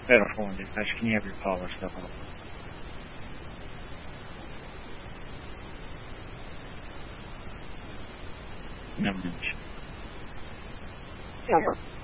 Microfone, acho que nem abre palavras da palavra. Não, mente.